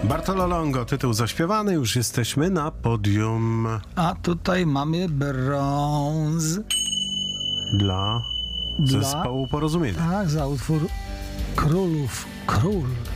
Bartolo Longo, tytuł zaśpiewany, już jesteśmy na podium A tutaj mamy brąz. dla zespołu Porozumienia. Tak, za utwór Król.